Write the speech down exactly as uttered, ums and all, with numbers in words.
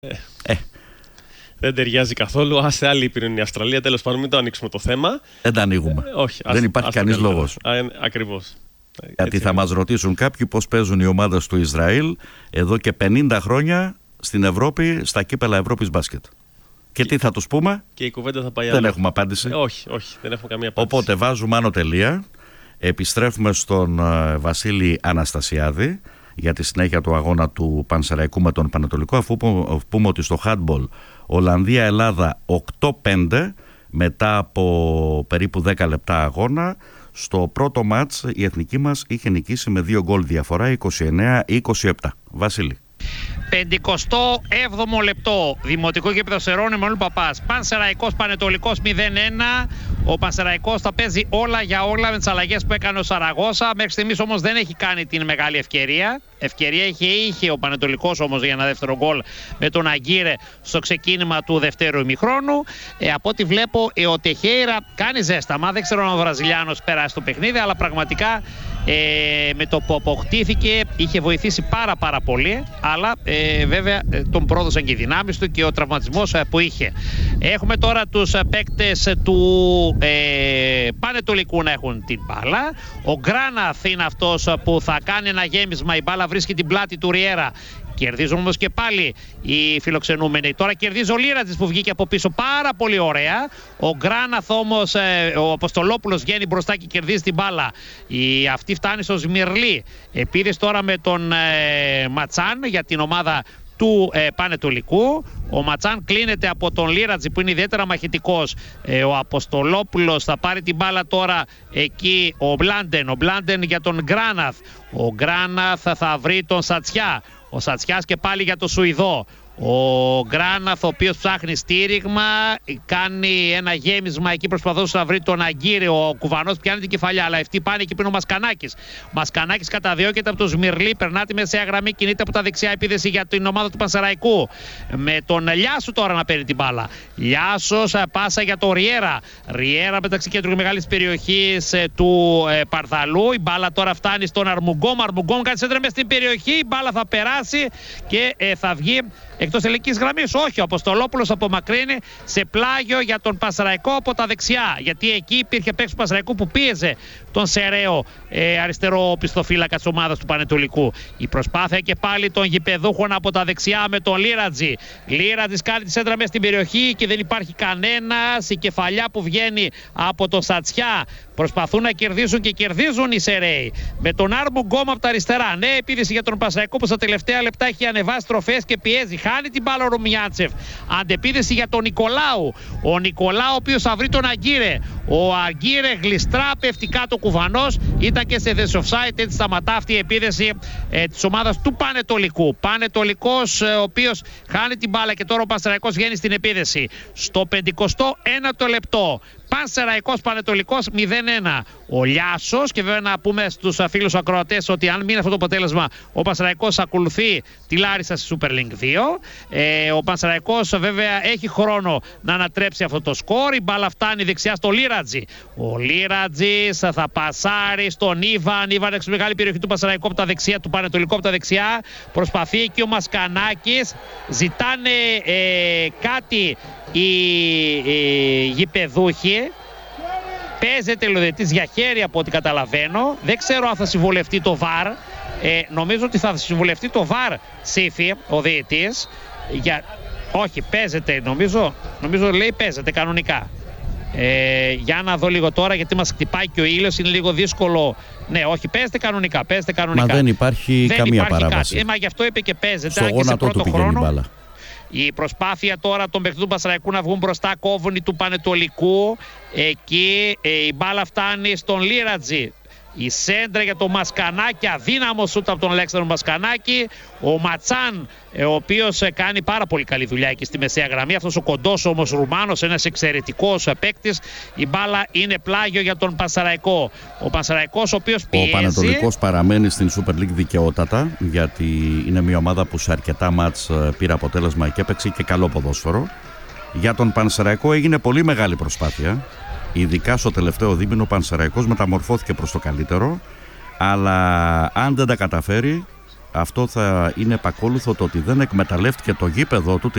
Ε. Ε. Δεν ταιριάζει καθόλου. Άσε άλλη ήπειρο είναι η Αυστραλία. Τέλος πάντων, μην το ανοίξουμε το θέμα. Δεν τα ανοίγουμε. Ε, όχι, δεν υπάρχει κανείς λόγος. Ακριβώς. Γιατί θα μας ρωτήσουν κάποιοι πώς παίζουν οι ομάδες του Ισραήλ εδώ και πενήντα χρόνια στην Ευρώπη, στα κύπελα Ευρώπης μπάσκετ. Και, και τι θα τους πούμε? Και η κουβέντα θα πάει Δεν άλλο. έχουμε απάντηση. Ε, όχι, όχι, δεν έχουμε καμία απάντηση. Οπότε βάζουμε άνω τελεία. Επιστρέφουμε στον uh, Βασίλη Αναστασιάδη για τη συνέχεια του αγώνα του Πανσεραϊκού με τον Πανετολικό, αφού πούμε ότι στο handball Ολλανδία-Ελλάδα οκτώ πέντε μετά από περίπου δέκα λεπτά αγώνα. Στο πρώτο μάτς η εθνική μας είχε νικήσει με δύο γκολ διαφορά, είκοσι εννέα είκοσι επτά. Βασίλη. πενηκοστό έβδομο λεπτό. Δημοτικό γήπεδο Σερών, Εμμανουήλ Παπάς. Πανσεραϊκός Πανετολικός μηδέν ένα. Ο Πανσεραϊκός θα παίζει όλα για όλα με τις αλλαγές που έκανε ο Σαραγώσα. Μέχρι στιγμής όμως δεν έχει κάνει την μεγάλη ευκαιρία. Ευκαιρία είχε, είχε ο Πανετολικός όμως για ένα δεύτερο γκολ με τον Αγκύρε στο ξεκίνημα του δευτέρου ημιχρόνου. Ε, από ό,τι βλέπω, ε, ο Τεχέιρα κάνει ζέσταμα. Δεν ξέρω αν ο Βραζιλιάνος περάσει το παιχνίδι, αλλά πραγματικά ε, με το που αποκτήθηκε είχε βοηθήσει πάρα πάρα πολύ. Αλλά ε, βέβαια ε, τον πρόδωσαν και οι δυνάμεις του και ο τραυματισμός ε, που είχε. Έχουμε τώρα τους ε, παίκτες του ε, Πανετολικού να έχουν την μπάλα. Ο Γκράναθ είναι αυτός που θα κάνει ένα γέμισμα. Η μπάλα βρίσκει την πλάτη του Ριέρα. Κερδίζουν όμως και πάλι οι φιλοξενούμενοι. Τώρα κερδίζει ο Λίρατζης που βγήκε από πίσω πάρα πολύ ωραία. Ο Γκράναθ όμως, ε, ο Αποστολόπουλος βγαίνει μπροστά και κερδίζει την μπάλα. Η, αυτή φτάνει στο Σμυρλί. Επίδες τώρα με τον ε, Ματσάν για την ομάδα του ε, Πανετολικού. Ο Ματσάν κλείνεται από τον Λίρατζη που είναι ιδιαίτερα μαχητικός. Ε, ο Αποστολόπουλος θα πάρει την μπάλα τώρα εκεί. Ο Μπλάντεν, ο Μπλάντεν για τον Γκράναθ. Ο Γκράναθ θα βρει τον Σατσιά. Ο Σατσιάς και πάλι για το Σουηδό. Ο Γκράναθ, ο οποίος ψάχνει στήριγμα, κάνει ένα γέμισμα εκεί προσπαθώντας να βρει τον Αγκύρε. Ο Κουβανός πιάνει την κεφαλιά, αλλά αυτοί πάνε εκεί πριν ο Μασκανάκης. Μασκανάκης καταδιώκεται από τον Σμυρλί, περνά τη μεσαία γραμμή, κινείται από τα δεξιά επίδεση για την ομάδα του Πανσεραϊκού. Με τον Λιάσου τώρα να παίρνει την μπάλα. Λιάσος, πάσα για τον Ριέρα. Ριέρα μεταξύ κέντρου και μεγάλης περιοχής του ε, Παρθαλού. Η μπάλα τώρα φτάνει στον Αρμουγκόμ. Αρμουγκόμ κάτι σέντρα μέσα στην περιοχή. Η μπάλα θα περάσει και ε, θα βγει εκτός τελικής γραμμής. Όχι, ο Αποστολόπουλος απομακρύνει σε πλάγιο για τον Πανσεραϊκό από τα δεξιά. Γιατί εκεί υπήρχε παίκτης του Πανσεραϊκού που πίεζε τον Σεραίο, ε, αριστερό πιστοφύλακα της ομάδας του Πανετολικού. Η προσπάθεια και πάλι των γηπεδούχων από τα δεξιά με τον Λίρατζη. Λίρατζης κάνει τη σέντρα μέσα στην περιοχή και δεν υπάρχει κανένας. Η κεφαλιά που βγαίνει από τον Σατσιά. Προσπαθούν να κερδίσουν και κερδίζουν οι Σεραίοι. Με τον Άρμου Γκόμα από τα αριστερά. Νέα επίδεση για τον Πανσεραϊκό που στα τελευταία λεπτά έχει ανεβάσει τροφές και πιέζει. Χάνει την μπάλα ο Ρουμιάντσεφ. Αντεπίδεση για τον Νικολάου. Ο Νικολάου, ο οποίος θα βρει τον Αγκύρε. Ο Αγκύρε γλιστρά, πέφτει κάτω Κουβανός. Ήταν και σε the offside, έτσι σταματά αυτή η επίδεση ε, της ομάδας του Πανετολικού. Πανετολικός, ε, ο οποίος χάνει την μπάλα και τώρα ο Πανσεραϊκός βγαίνει στην επίδεση. Στο πενηκοστό ένατο λεπτό. Πανσεραϊκός Πανετολικός μηδέν ένα. Ο Λιάσος, και βέβαια να πούμε στους φίλους ακροατές ότι αν μείνει αυτό το αποτέλεσμα, ο Πανσεραϊκός ακολουθεί τη Λάρισα στη Super League δύο. Ε, ο Πανσεραϊκός βέβαια έχει χρόνο να ανατρέψει αυτό το σκορ. Η μπάλα φτάνει δεξιά στο Λίρατζη. Ο Λίρατζης θα πασάρει στον Ήβαν. Ήβαν έξω μεγάλη περιοχή του Πανσεραϊκού από τα δεξιά, του Πανετολικού από τα δεξιά. Προσπαθεί εκεί ο Μασκανάκης. Ζητάνε ε, κάτι οι, οι γηπεδούχοι. Παίζεται λοδετής για χέρι από ό,τι καταλαβαίνω. Δεν ξέρω αν θα συμβουλευτεί το βαρ. Ε, νομίζω ότι θα συμβουλευτεί το βαρ Σύφη, ο διαιτής. Για... Όχι, παίζεται νομίζω. Νομίζω λέει παίζεται κανονικά. Ε, για να δω λίγο τώρα, γιατί μας χτυπάει και ο ήλιος, είναι λίγο δύσκολο. Ναι, όχι, παίζεται κανονικά. Παίζεται κανονικά. Μα δεν υπάρχει δεν καμία υπάρχει παράβαση. Ε, μα γι' αυτό είπε και παίζεται. Στο γόνατο του πηγαίνει η μπάλα. Η προσπάθεια τώρα των παιχτών του Πανσεραϊκού να βγουν μπροστά, κόβουν του Πανετολικού. Εκεί ε, η μπάλα φτάνει στον Λίρατζη. Η σέντρα για το Μασκανάκη, αδύναμο σούτ από τον Αλέξανδρο Μασκανάκη. Ο Ματσάν, ε, ο οποίος ε, κάνει πάρα πολύ καλή δουλειά εκεί στη μεσαία γραμμή. Αυτός ο κοντός όμως Ρουμάνος, ένας εξαιρετικός ε, παίκτης. Η μπάλα είναι πλάγιο για τον Πανσεραϊκό. Ο Πανσεραϊκός, ο οποίος πιέζει. Ο Πανετολικός παραμένει στην Super League δικαιότατα, γιατί είναι μια ομάδα που σε αρκετά μάτς ε, πήρε αποτέλεσμα και έπαιξε και καλό ποδόσφαιρο. Για τον Πανσεραϊκό έγινε πολύ μεγάλη προσπάθεια. Ειδικά στο τελευταίο δίμηνο ο Πανσεραϊκός μεταμορφώθηκε προς το καλύτερο, αλλά αν δεν τα καταφέρει αυτό θα είναι επακόλουθο το ότι δεν εκμεταλλεύτηκε το γήπεδο του,